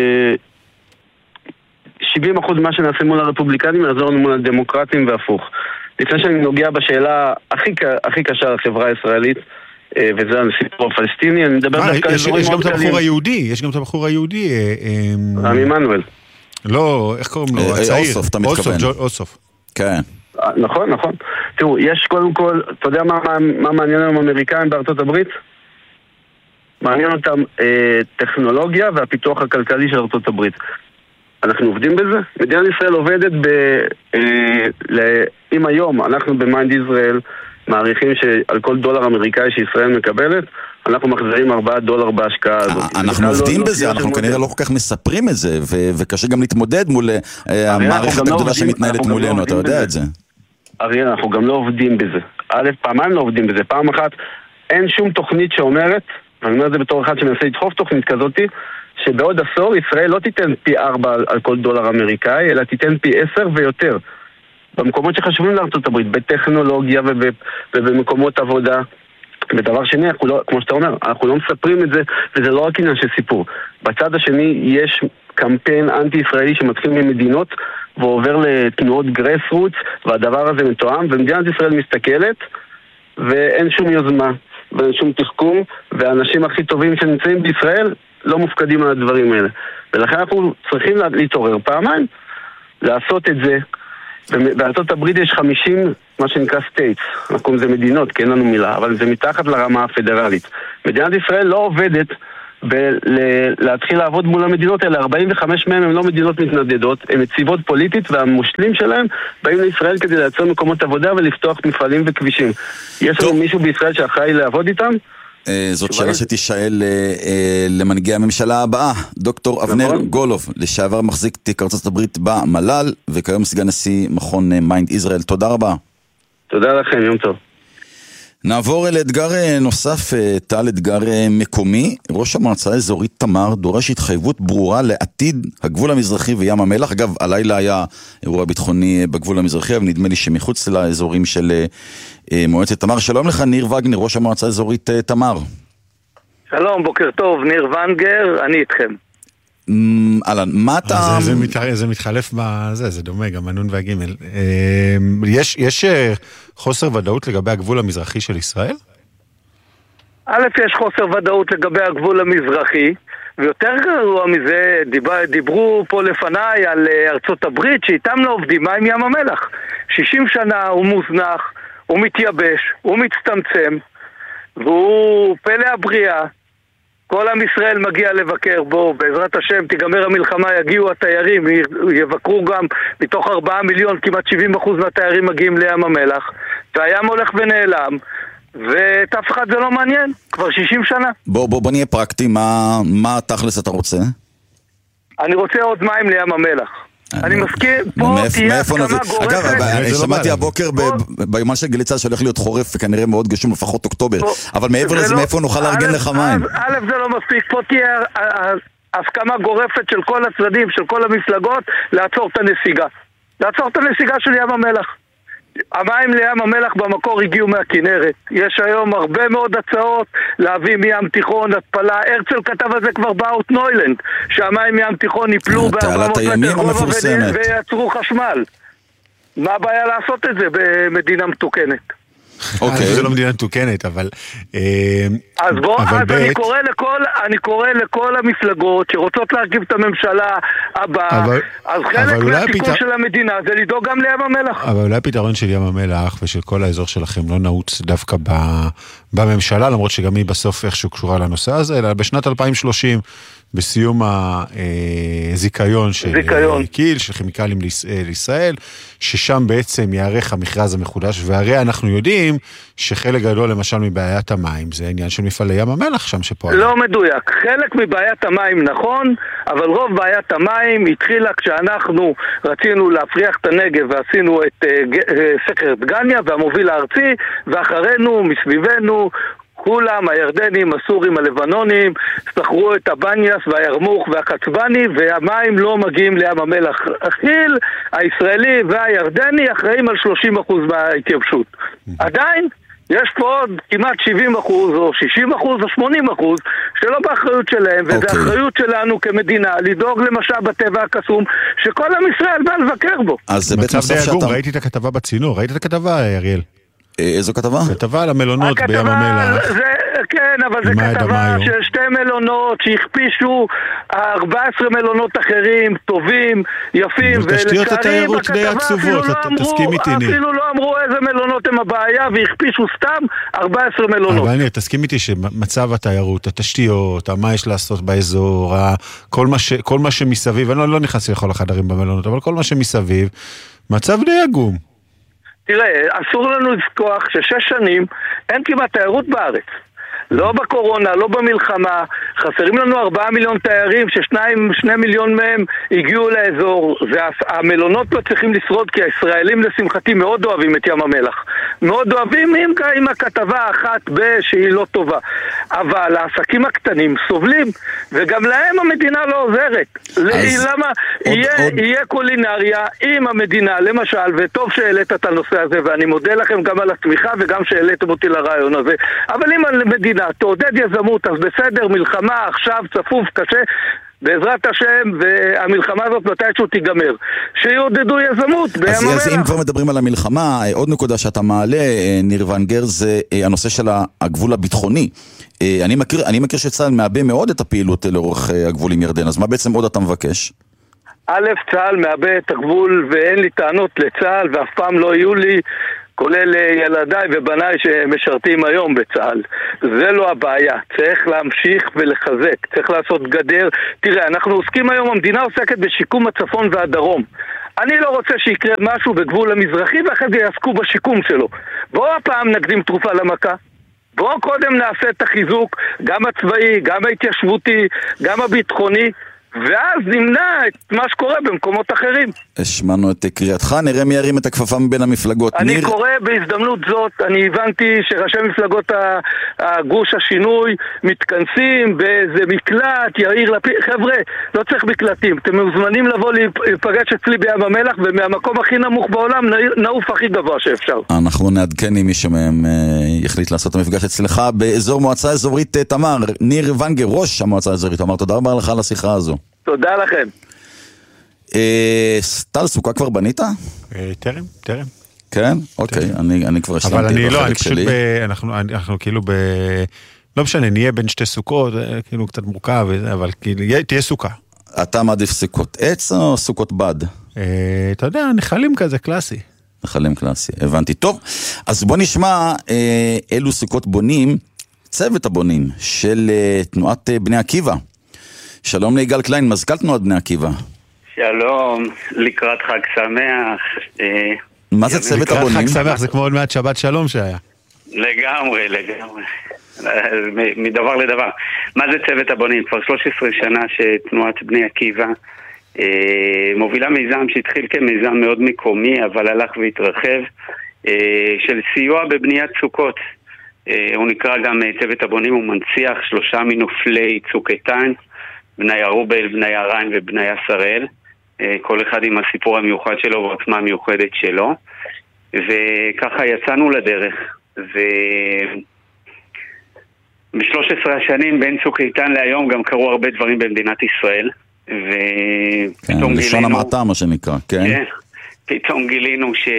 שבעים אחוז מה שנעשה מול הרפובליקנים יעזור לנו מול הדמוקרטים והפוך. לפני שאני נוגע בשאלה הכי, הכי קשה לחברה הישראלית, וזה הסיפור הפלסטיני, אני מדבר דווקא... יש, יש גם את הבחור היהודי, יש גם את הבחור היהודי... רמי מנואל. לא, איך קוראים לו? הצעיר. אוסוף, אתה מתכוון. אוסוף. כן. נכון, נכון. תראו, יש קודם כל, אתה יודע מה, מה, מה מעניין עם האמריקאים בארצות הברית? מעניין אותם אה, טכנולוגיה והפיתוח הכלכלי של ארצות הברית. אנחנו עובדים בזה. מדינת ישראל עובדת ב... אה, ל... אם היום אנחנו במיינד ישראל מעריכים שעל כל דולר אמריקאי שישראל מקבלת, אנחנו מחזירים ארבעה דולר בהשקעה הזאת. אנחנו עובדים בזה, אנחנו כנראה לא כל כך מספרים את זה, וקשה גם להתמודד מול המערכת הגדולה שמתנהלת מולנו, אתה יודע את זה. אריאל, אנחנו גם לא עובדים בזה. א', פעמיים לא עובדים בזה. פעם אחת, אין שום תוכנית שאומרת אני אומר את זה בתור אחד שמנסה לדחוף תוכנית כזאת, שבעוד עשור ישראל לא תיתן פי ארבע על, על כל דולר אמריקאי, אלא תיתן פי עשר ויותר. במקומות שחשובים לארצות הברית, בטכנולוגיה וב, ובמקומות עבודה. ודבר שני, אנחנו לא, כמו שאתה אומר, אנחנו לא מספרים את זה, וזה לא רק עניין של סיפור. בצד השני יש קמפיין אנטי-ישראלי שמתחיל ממדינות, ועובר לתנועות גרייסרוץ, והדבר הזה מתואם, ומדינת ישראל מסתכלת, ואין שום יוזמה, ואין שום תחכום, והאנשים הכי טובים שנמצאים בישראל לא מופקדים על הדברים האלה. ולכן אנחנו צריכים להתעורר פעמיים, לעשות את זה. בארצות הברית יש חמישים, מה שנקרא סטייטס, אנחנו זה מדינות, כי אין לנו מילה, אבל זה מתחת לרמה הפדרלית. מדינת ישראל לא עובדת להתחיל לעבוד מול המדינות האלה, ארבעים וחמש מהם הם לא מדינות מתנדדות, הם מציבות פוליטית, והמושלים שלהם באים לישראל כדי לייצר מקומות עבודה ולפתוח מפעלים וכבישים. יש לנו מישהו בישראל שאחראי לעבוד איתם? זאת שאלה שתשאל למנהיגי הממשלה הבאה. דוקטור אבנר גולוב, לשעבר מחזיק תיק ארצות הברית במל"ל, וכיום סגן נשיא מכון מיינד ישראל. תודה רבה. תודה לכם, יום טוב. נעבור לאתגר נוסף, טל, אתגר מקומי. ראש המועצה האזורית תמר דורש התחייבות ברורה לעתיד הגבול המזרחי וים המלח. אגב, הלילה היה אירוע ביטחוני בגבול המזרחי, אבל נדמה לי שמחוץ לאזורים של מועצת תמר. שלום לך, ניר וגנר, ראש המועצה האזורית תמר. שלום, בוקר טוב, ניר ונגר, אני איתכם. אלן, מה אתה... זה, זה, זה מתחלף בזה, זה דומה, גם הנון והגימל. יש, יש חוסר ודאות לגבי הגבול המזרחי של ישראל? א', יש חוסר ודאות לגבי הגבול המזרחי, ויותר גרוע מזה, דיבר, דיברו פה לפניי על ארצות הברית, שאיתם לא עובדים, מה עם ים המלח? שישים שנה הוא מוזנח, הוא מתייבש, הוא מצטמצם, והוא פלא הבריאה. כל עם ישראל מגיע לבקר בו, בעזרת השם תיגמר המלחמה, יגיעו התיירים, יבקרו גם מתוך ארבעה מיליון, כמעט שבעים אחוז מהתיירים מגיעים לים המלח, והים הולך ונעלם, ואת אף אחד זה לא מעניין, כבר שישים שנה. בוא, בוא, בוא נהיה פרקטי, מה, מה תכלס אתה רוצה? אני רוצה עוד מים לים המלח. אני מסכים, פה תהיה הסכמה גורפת. אגב, אני שמעתי הבוקר ביומן של גליצה שהולך להיות חורף וכנראה מאוד גשום, לפחות אוקטובר, אבל מעבר לזה מאיפה נוכל לארגן לך מים? א', זה לא מספיק, פה תהיה הסכמה גורפת של כל הצדדים, של כל המפלגות, לעצור את הנסיגה. לעצור את הנסיגה של ים המלח. המים לים המלח במקור הגיעו מהכנרת. יש היום הרבה מאוד הצעות להביא מים תיכון, התפלה. הרצל כתב על זה כבר באוט נוילנד, שהמים מים תיכון ייפלו ב-ארבע מאות מטר גובה ויצרו חשמל. מה הבעיה לעשות את זה במדינה מתוקנת? אוקיי, זה לא מדינה מתוקנת, אבל... אז בוא, אז אני קורא לכל, אני קורא לכל המפלגות שרוצות להרכיב את הממשלה הבאה, אז חלק מהתיקון של המדינה זה לדאוג גם לים המלח. אבל אולי הפתרון של ים המלח ושל כל האזור שלכם לא נעוץ דווקא בממשלה, למרות שגם היא בסוף איכשהו קשורה לנושא הזה, אלא בשנת אלפיים ושלושים, בסיום הזיכיון של קיל, של כימיקלים לישראל, ששם בעצם יערך המכרז המחודש, והרי אנחנו יודעים שחלק גדול למשל מבעיית המים, זה עניין של מפעלי ים המלח שם שפועל. לא מדויק, חלק מבעיית המים נכון, אבל רוב בעיית המים התחילה כשאנחנו רצינו להפריח את הנגב ועשינו את סקר דגניה והמוביל הארצי, ואחרינו, מסביבנו, כולם, הירדנים, הסורים, הלבנונים, סחרו את הבניאס והירמוך והקצבני, והמים לא מגיעים לים המלח. החיל, הישראלי והירדני אחראים על שלושים אחוז מההתייבשות. עדיין, יש פה עוד כמעט שבעים אחוז או שישים אחוז או שמונים אחוז שלא באחריות שלהם, וזה okay. אחריות שלנו כמדינה לדאוג למשאב הטבע הקסום שכל עם ישראל בא לבקר בו. אז זה בעצם שאתה... ראיתי את הכתבה בצינור, ראית את הכתבה, אריאל? איזו כתבה? כתבה על המלונות בים המלח. זה, כן, אבל זה כתבה של שתי מלונות שהכפישו ארבע עשרה מלונות אחרים, טובים, יפים, ולצערי בכתבה אפילו לא אמרו, אפילו לא אמרו איזה מלונות הם הבעיה, והכפישו סתם ארבע עשרה מלונות. אבל אני, תסכים איתי שמצב התיירות, התשתיות, מה יש לעשות באזור, כל מה, ש, כל מה שמסביב, אני לא, לא נכנסתי לכל החדרים במלונות, אבל כל מה שמסביב, מצב די עגום. תראה, אסור לנו לזכוח ששש שנים אין כמעט תיירות בארץ. לא בקורונה, לא במלחמה. חסרים לנו ארבעה מיליון תיירים, ששניים, שני מיליון מהם הגיעו לאזור. והמלונות לא צריכים לשרוד, כי הישראלים לשמחתי מאוד אוהבים את ים המלח. מאוד אוהבים עם, עם הכתבה אחת שהיא לא טובה. אבל העסקים הקטנים סובלים, וגם להם המדינה לא עוזרת. למה? עוד, יהיה, עוד... יהיה קולינריה עם המדינה, למשל, וטוב שהעלית את הנושא הזה, ואני מודה לכם גם על התמיכה וגם שהעליתם אותי לרעיון הזה. אבל אם המדינה תעודד יזמות, אז בסדר, מלחמה עכשיו צפוף קשה, בעזרת השם, והמלחמה הזאת מתישהו תיגמר. שיעודדו יזמות בים המלח. אז אם כבר מדברים על המלחמה, עוד נקודה שאתה מעלה, ניר ונגר, זה הנושא של הגבול הביטחוני. אני מכיר, אני מכיר שצה"ל מעבה מאוד את הפעילות לאורך הגבול עם ירדן, אז מה בעצם עוד אתה מבקש? א', צה"ל מעבה את הגבול, ואין לי טענות לצה"ל, ואף פעם לא יהיו לי, כולל ילדיי ובניי שמשרתים היום בצה"ל. זה לא הבעיה. צריך להמשיך ולחזק. צריך לעשות גדר. תראה, אנחנו עוסקים היום, המדינה עוסקת בשיקום הצפון והדרום. אני לא רוצה שיקרה משהו בגבול המזרחי, ואחרי זה יעסקו בשיקום שלו. בואו הפעם נקדים תרופה למכה. בואו קודם נעשה את החיזוק, גם הצבאי, גם ההתיישבותי, גם הביטחוני, ואז נמנע את מה שקורה במקומות אחרים. השמענו את קריאתך, נראה מי ירים את הכפפה מבין המפלגות. אני ניר... קורא בהזדמנות זאת, אני הבנתי שראשי מפלגות הגוש השינוי מתכנסים באיזה מקלט, יאיר לפיד, חבר'ה, לא צריך מקלטים, אתם מוזמנים לבוא להיפגש אצלי בים המלח, ומהמקום הכי נמוך בעולם נעוף הכי גבוה שאפשר. אנחנו נעדכן אם מישהו מהם יחליט לעשות את המפגש אצלך באזור מועצה אזורית תמר. ניר ונגר, ראש המועצה האזורית, אמר תודה רבה לך על השיחה הזו. תודה לכם. סטל, סוכה כבר בנית? טרם, טרם. כן? אוקיי, אני כבר השלמתי. אבל אני לא, אני פשוט, אנחנו כאילו ב... לא משנה, נהיה בין שתי סוכות, כאילו קצת מורכב, אבל תהיה סוכה. אתה מעדיף סוכות עץ או סוכות בד? אתה יודע, נחלים כזה, קלאסי. נחלים קלאסי, הבנתי. טוב, אז בוא נשמע אילו סוכות בונים, צוות הבונים של תנועת בני עקיבא. שלום ליגאל קליין, מזכ"ל תנועת בני עקיבא. שלום, לקראת חג שמח. מה זה צוות הבונים? חג שמח, זה כמו עוד מעט שבת שלום שהיה. לגמרי, לגמרי. מדבר לדבר. מה זה צוות הבונים? כבר שלוש עשרה שנה שתנועת בני עקיבא מובילה מיזם שהתחיל כמיזם מאוד מקומי, אבל הלך והתרחב, של סיוע בבניית סוכות. הוא נקרא גם צוות הבונים, הוא מנציח שלושה מנופלי צוק איתן, בני הרובל, בני הריים ובני השראל, כל אחד עם הסיפור המיוחד שלו ועוצמה המיוחדת שלו, וככה יצאנו לדרך. ובשלוש עשרה השנים בין צוק איתן להיום גם קרו הרבה דברים במדינת ישראל, ופתאום כן, לשון המעטה מה שנקרא, כן? כן, פתאום גילינו ש...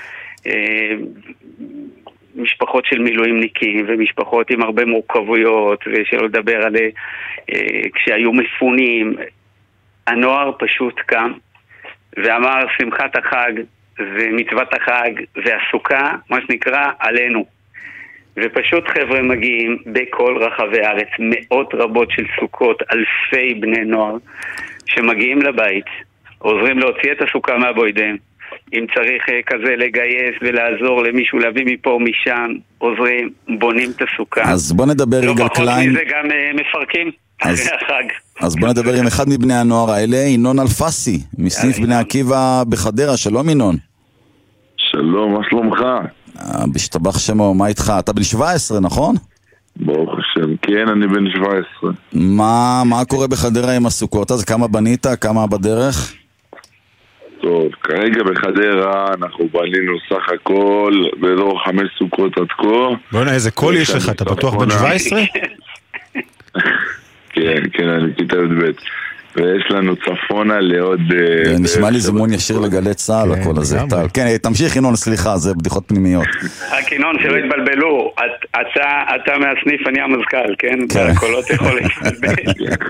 משפחות של מילואימניקים ומשפחות עם הרבה מורכבויות, ושלא לדבר על אה, כשהיו מפונים, הנוער פשוט קם ואמר שמחת החג ומצוות החג והסוכה, מה שנקרא, עלינו. ופשוט חבר'ה מגיעים בכל רחבי הארץ, מאות רבות של סוכות, אלפי בני נוער שמגיעים לבית, עוזרים להוציא את הסוכה מהבוידם, אם צריך כזה לגייס ולעזור למישהו להביא מפה או משם, עוזרים, בונים את הסוכה. אז בוא נדבר יגאל קליין. לא פחות מזה גם מפרקים אחרי החג. אז בוא נדבר עם אחד מבני הנוער האלה, ינון אלפסי, מסניף בני עקיבא בחדרה. שלום ינון. שלום, מה שלומך? בשתבח שמו, מה איתך? אתה בן שבע עשרה, נכון? ברוך השם, כן, אני בן שבע עשרה. מה, מה קורה בחדרה עם הסוכות? אז כמה בנית? כמה בדרך? טוב, כרגע בחדרה אנחנו בנינו סך הכל באזור חמש סוכות עד כה. בוא'נה, איזה קול יש לך, אתה בטוח בן שבע עשרה? כן, כן, אני כיתה י"ב. ויש לנו צפונה לעוד... נשמע לי זימון ישיר לגלי צהל, הכל הזה. כן, תמשיך ינון, סליחה, זה בדיחות פנימיות. רק ינון, שלא התבלבלו, אתה מהסניף, אני המזכ"ל, כן? הקולות יכול להתבלבל.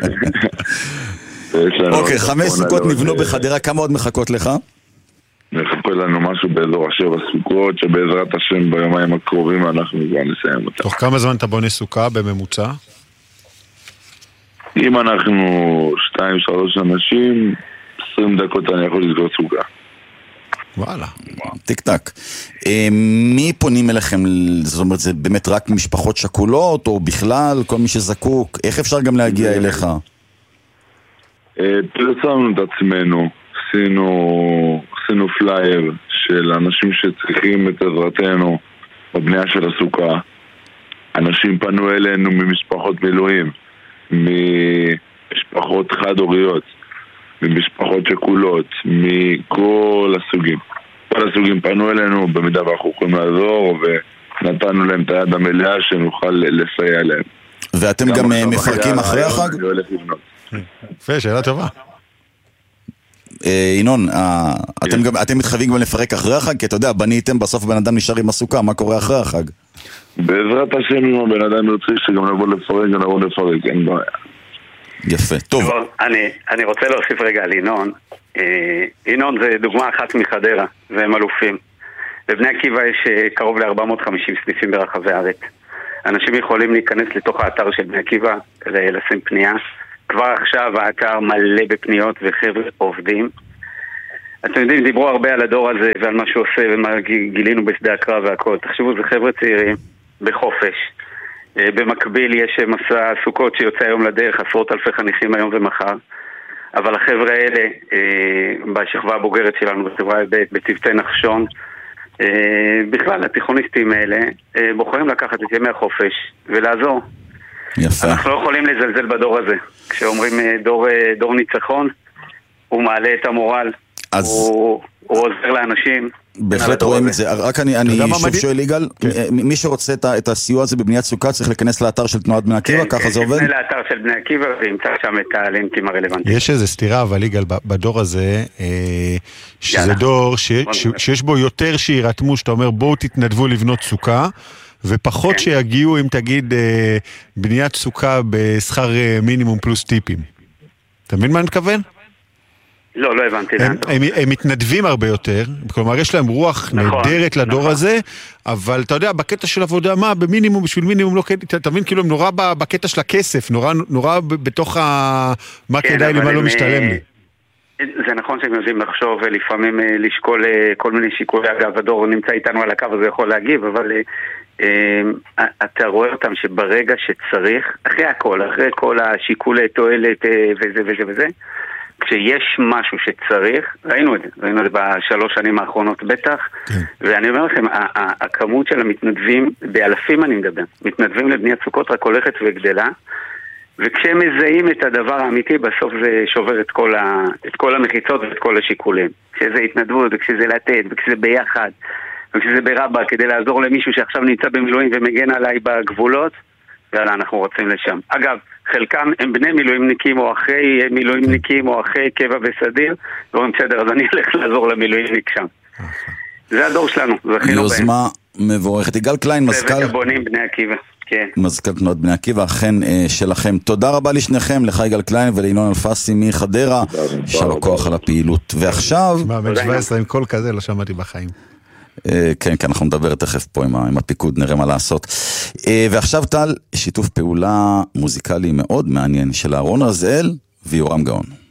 אוקיי, חמש סוכות נבנו בחדרה, כמה עוד מחכות לך? מחכה לנו משהו באזור השבע סוכות, שבעזרת השם ביומיים הקרובים אנחנו כבר נסיים אותה. תוך כמה זמן אתה בונה סוכה בממוצע? אם אנחנו שתיים שלוש אנשים, עשרים דקות אני יכול לסגור סוכה. וואלה. טיק טק. מי פונים אליכם? זאת אומרת, זה באמת רק משפחות שכולות, או בכלל, כל מי שזקוק? איך אפשר גם להגיע אליך? פרסמנו את עצמנו, עשינו, עשינו פלייר של אנשים שצריכים את עזרתנו, בבנייה של הסוכה. אנשים פנו אלינו ממשפחות מילואים, ממשפחות חד-הוריות, ממשפחות שכולות, מכל הסוגים. כל הסוגים פנו אלינו במידה ואנחנו יכולים לעזור, ונתנו להם את היד המלאה שנוכל לסייע להם. ואתם גם מפרקים אחרי החג? יפה, שאלה טובה. ינון, אתם מתחייבים גם לפרק אחרי החג? כי אתה יודע, בניתם, בסוף בן אדם נשאר עם הסוכה, מה קורה אחרי החג? בעזרת השם, אם הבן אדם יוצא שגם נבוא לפרק, נבוא לפרק, אין בעיה. יפה, טוב. אני רוצה להוסיף רגע על ינון. ינון זה דוגמה אחת מחדרה, והם אלופים. בבני עקיבא יש קרוב ל-ארבע מאות וחמישים סניפים ברחבי הארץ. אנשים יכולים להיכנס לתוך האתר של בני עקיבא, לשים פנייה. כבר עכשיו האתר מלא בפניות וחבר'ה עובדים. אתם יודעים, דיברו הרבה על הדור הזה ועל מה שהוא עושה ומה גילינו בשדה הקרב והכל. תחשבו, זה חבר'ה צעירים בחופש. במקביל יש מסע סוכות שיוצא היום לדרך, עשרות אלפי חניכים היום ומחר. אבל החבר'ה האלה, בשכבה הבוגרת שלנו, בחברה בצוותי נחשון, בכלל התיכוניסטים האלה, בוחרים לקחת את ימי החופש ולעזור. יפה. אנחנו לא יכולים לזלזל בדור הזה. כשאומרים דור, דור ניצחון, הוא מעלה את המורל, אז... הוא, הוא עוזר לאנשים. בהחלט רואים את זה. רק אני, אני שוב שואל יגאל, מי שרוצה את הסיוע הזה בבניית סוכה צריך להיכנס לאתר של תנועת בני עקיבא, ככה זה עובד? להיכנס לאתר של בני עקיבא וימצא שם את הלינקים הרלוונטיים. יש איזה סתירה, אבל יגאל, בדור הזה, שזה דור שיש בו יותר שירתמו, שאתה אומר בואו תתנדבו לבנות סוכה, ופחות שיגיעו, אם תגיד, בניית סוכה בשכר מינימום פלוס טיפים. אתה מבין מה אני מתכוון? לא, לא הבנתי. הם, הם, הם מתנדבים הרבה יותר, כלומר יש להם רוח נכון, נהדרת לדור נכון. הזה, אבל אתה יודע, בקטע של עבודה, מה, במינימום, בשביל מינימום, לא, אתה מבין, כאילו הם נורא בקטע של הכסף, נורא, נורא בתוך ה... מה כן, כדאי לי, מה לא משתלם לי. זה נכון שהם יודעים לחשוב ולפעמים לשקול כל מיני שיקולי, אגב, הדור נמצא איתנו על הקו, אז הוא יכול להגיב, אבל אתה רואה אותם שברגע שצריך, אחרי הכל, אחרי כל השיקולי תועלת וזה וזה וזה, כשיש משהו שצריך, ראינו את זה, ראינו את זה בשלוש שנים האחרונות בטח, כן. ואני אומר לכם, הכמות של המתנדבים, באלפים אני מדבר, מתנדבים לבניית סוכות רק הולכת וגדלה, וכשהם מזהים את הדבר האמיתי, בסוף זה שובר את כל, ה, את כל המחיצות ואת כל השיקולים. כשזה התנדבות, וכשזה לתת, וכשזה ביחד, וכשזה ברבה, כדי לעזור למישהו שעכשיו נמצא במילואים ומגן עליי בגבולות, יאללה, אנחנו רוצים לשם. אגב, חלקם הם בני מילואימניקים או אחרי מילואימניקים או אחרי קבע וסדיר, ואומרים בסדר, אז אני אלך לעזור למילואימניק שם. זה הדור שלנו, זה חינוך בהם. יוזמה מבורכת. יגאל קליין, מזכ"ל... צוות הבונים בני עקיבא, כן. מזכ"ל תנועת בני עקיבא, אכן שלכם. תודה רבה לשניכם, לך יגאל קליין ולינון אלפסי מחדרה, יישר כוח על הפעילות. ועכשיו... מה, בן שבע עשרה עם קול כזה לא שמעתי בחיים. כן, כן, אנחנו נדבר תכף פה עם הפיקוד, נראה מה לעשות. ועכשיו טל, שיתוף פעולה מוזיקלי מאוד מעניין של אהרון רזאל ויורם גאון.